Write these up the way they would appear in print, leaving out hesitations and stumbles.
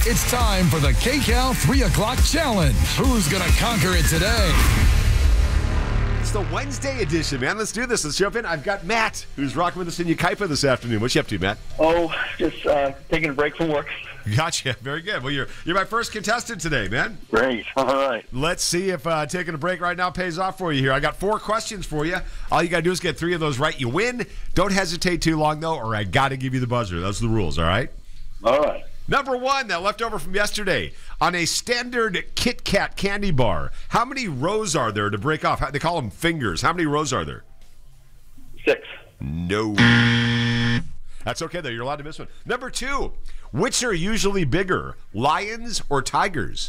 It's time for the KCAL 3 o'clock challenge. Who's going to conquer it today? It's the Wednesday edition, man. Let's do this. Let's jump in. I've got Matt, who's rocking with us in Yucaipa this afternoon. What you up to, Matt? Oh, just taking a break from work. Gotcha. Very good. Well, you're my first contestant today, man. Great. All right. Let's see if taking a break right now pays off for you here. I got 4 questions for you. All you got to do is get 3 of those right. You win. Don't hesitate too long, though, or I got to give you the buzzer. Those are the rules, all right? All right. Number 1, that left over from yesterday. On a standard Kit Kat candy bar, how many rows are there to break off? They call them fingers. How many rows are there? 6. No. That's okay, though. You're allowed to miss one. Number 2, which are usually bigger, lions or tigers?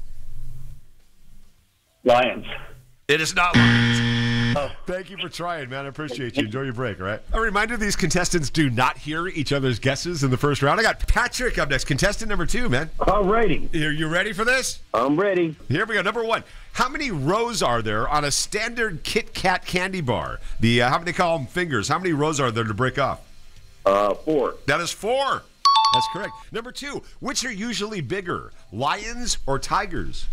Lions. It is not lions. Thank you for trying, man. I appreciate you. Enjoy your break, all right? A reminder, these contestants do not hear each other's guesses in the first round. I got Patrick up next, contestant number 2, man. All righty. Are you ready for this? I'm ready. Here we go. Number 1. How many rows are there on a standard Kit Kat candy bar? How many call them fingers? How many rows are there to break off? 4. That is 4. That's correct. Number 2. Which are usually bigger, lions or tigers?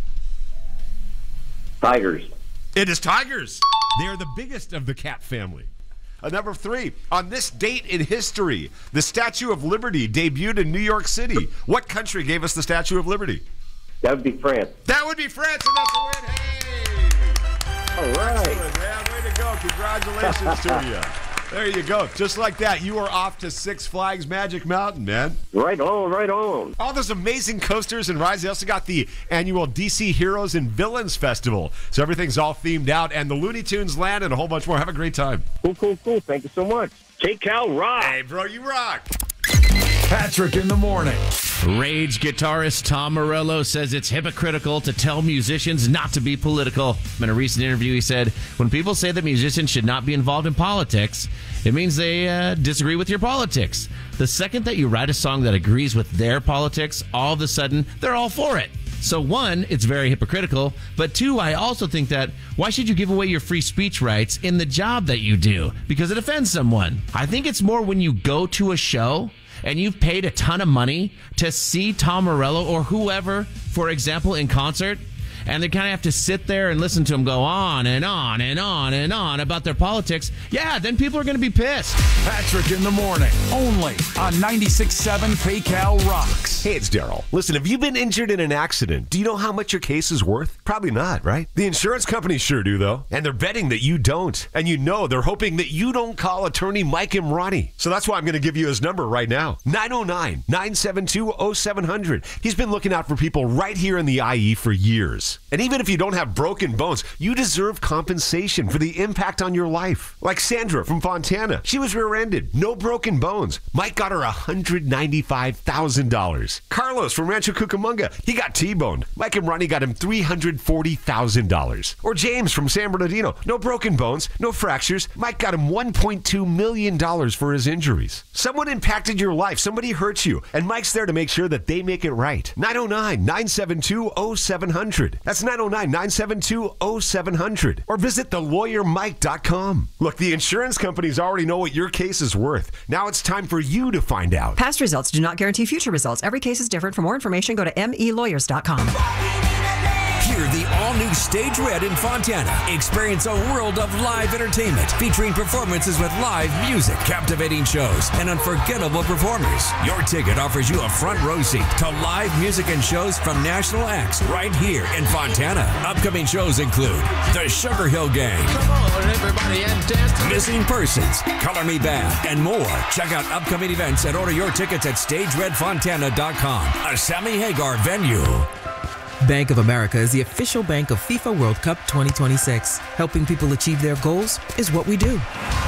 Tigers. It is tigers. They are the biggest of the cat family. Number 3, on this date in history, the Statue of Liberty debuted in New York City. What country gave us the Statue of Liberty? That would be France. That would be France, and that's a win. Hey! All right. Excellent, man. Way to go. Congratulations to you. There you go. Just like that, you are off to Six Flags Magic Mountain, man. Right on, right on. All those amazing coasters and rides. They also got the annual DC Heroes and Villains Festival. So everything's all themed out, and the Looney Tunes land and a whole bunch more. Have a great time. Cool. Thank you so much. KCAL rock. Hey, bro, you rock. Patrick in the morning. Rage guitarist Tom Morello says it's hypocritical to tell musicians not to be political. In a recent interview, he said, when people say that musicians should not be involved in politics, it means they disagree with your politics. The second that you write a song that agrees with their politics, all of a sudden, they're all for it. So 1, it's very hypocritical, but 2, I also think that why should you give away your free speech rights in the job that you do? Because it offends someone. I think it's more when you go to a show and you've paid a ton of money to see Tom Morello or whoever, for example, in concert, and they kind of have to sit there and listen to him go on and on and on and on about their politics, yeah, then people are going to be pissed. Patrick in the morning, only on 96.7 KCAL Rocks. Hey, it's Daryl. Listen, have you been injured in an accident? Do you know how much your case is worth? Probably not, right? The insurance companies sure do, though. And they're betting that you don't. And you know they're hoping that you don't call attorney Mike Imrani. So that's why I'm going to give you his number right now. 909-972-0700. He's been looking out for people right here in the IE for years. And even if you don't have broken bones, you deserve compensation for the impact on your life. Like Sandra from Fontana. She was rear-ended. No broken bones. Mike got her $195,000. Carlos from Rancho Cucamonga. He got T-boned. Mike and Ronnie got him $340,000. Or James from San Bernardino. No broken bones. No fractures. Mike got him $1.2 million for his injuries. Someone impacted your life. Somebody hurt you. And Mike's there to make sure that they make it right. 909-972-0700. That's 909-972-0700. Or visit thelawyermike.com. Look, the insurance companies already know what your case is worth. Now it's time for you to find out. Past results do not guarantee future results. Every case is different. For more information, go to melawyers.com. Hear the all-new Stage Red in Fontana. Experience a world of live entertainment featuring performances with live music, captivating shows, and unforgettable performers. Your ticket offers you a front row seat to live music and shows from national acts right here in Fontana. Upcoming shows include the Sugar Hill Gang, Come on, everybody, and dance. Missing Persons, Color Me Bad, and more. Check out upcoming events and order your tickets at StageRedFontana.com, a Sammy Hagar venue. Bank of America is the official bank of FIFA World Cup 2026. Helping people achieve their goals is what we do.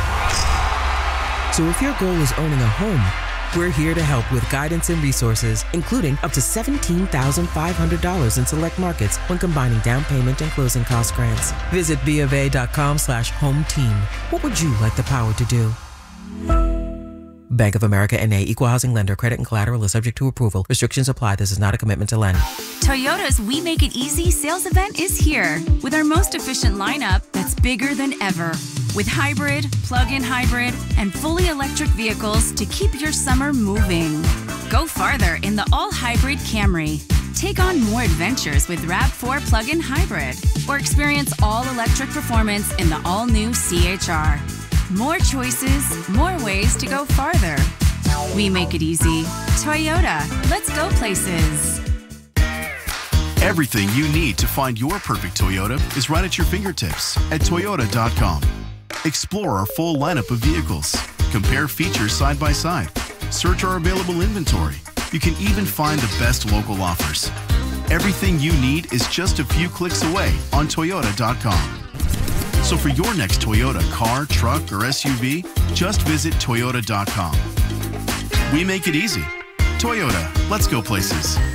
So if your goal is owning a home, we're here to help with guidance and resources, including up to $17,500 in select markets when combining down payment and closing cost grants. Visit BofA.com/home team. What would you like the power to do? Bank of America N.A. Equal Housing Lender. Credit and collateral is subject to approval. Restrictions apply. This is not a commitment to lend. Toyota's We Make It Easy sales event is here with our most efficient lineup that's bigger than ever. With hybrid, plug-in hybrid, and fully electric vehicles to keep your summer moving. Go farther in the all-hybrid Camry. Take on more adventures with RAV4 plug-in hybrid. Or experience all-electric performance in the all-new CHR. More choices, more ways to go farther. We make it easy. Toyota, let's go places. Everything you need to find your perfect Toyota is right at your fingertips at Toyota.com. Explore our full lineup of vehicles. Compare features side by side. Search our available inventory. You can even find the best local offers. Everything you need is just a few clicks away on Toyota.com. So for your next Toyota car, truck, or SUV, just visit Toyota.com. We make it easy. Toyota, let's go places.